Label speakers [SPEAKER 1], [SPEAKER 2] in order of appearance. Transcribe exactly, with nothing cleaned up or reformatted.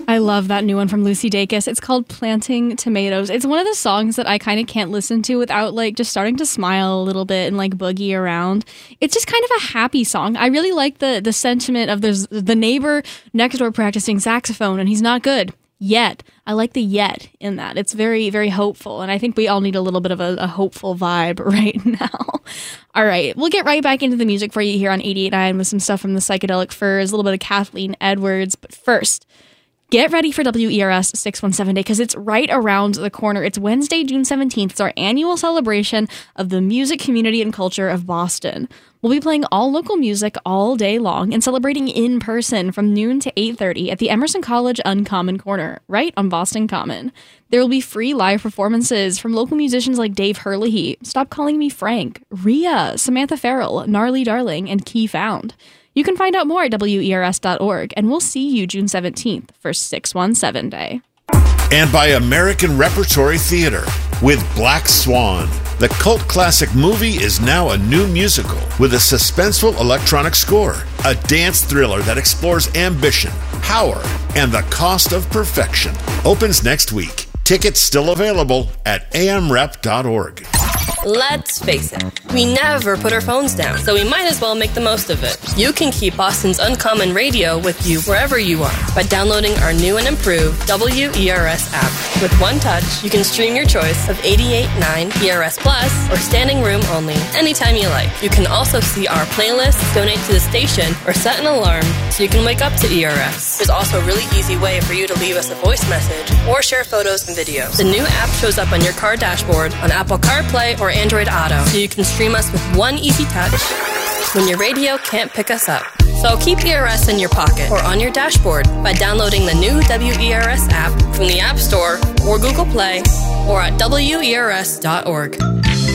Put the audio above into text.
[SPEAKER 1] I love that new one from Lucy Dacus. It's called Planting Tomatoes. It's one of the songs that I kind of can't listen to without like just starting to smile a little bit and like boogie around. It's just kind of a happy song. I really like the the sentiment of there's the neighbor next door practicing saxophone and he's not good yet. I like the yet in that. It's very, very hopeful. And I think we all need a little bit of a, a hopeful vibe right now. All right. We'll get right back into the music for you here on eighty-eight point nine with some stuff from the Psychedelic Furs, a little bit of Kathleen Edwards. But first, get ready for W E R S six one seven Day because it's right around the corner. It's Wednesday, June seventeenth. It's our annual celebration of the music community and culture of Boston. We'll be playing all local music all day long and celebrating in person from noon to eight thirty at the Emerson College Uncommon Corner, right on Boston Common. There will be free live performances from local musicians like Dave Herlihy, Stop Calling Me Frank, Rhea, Samantha Farrell, Gnarly Darling, and Key Found. You can find out more at W E R S dot org, and we'll see you June seventeenth for six one seven Day.
[SPEAKER 2] And by American Repertory Theater with Black Swan. The cult classic movie is now a new musical with a suspenseful electronic score, a dance thriller that explores ambition, power, and the cost of perfection. Opens next week. Tickets still available at A M rep dot org.
[SPEAKER 3] Let's face it, we never put our phones down, so we might as well make the most of it. You can keep Boston's Uncommon Radio with you wherever you are by downloading our new and improved W E R S app. With one touch, you can stream your choice of eighty-eight point nine, E R S Plus, or standing room only, anytime you like. You can also see our playlists, donate to the station, or set an alarm so you can wake up to E R S. There's also a really easy way for you to leave us a voice message or share photos and videos. The new app shows up on your car dashboard on Apple CarPlay or Android Auto, so you can stream us with one easy touch when your radio can't pick us up. So keep E R S in your pocket or on your dashboard by downloading the new W E R S app from the App Store or Google Play or at W E R S dot org.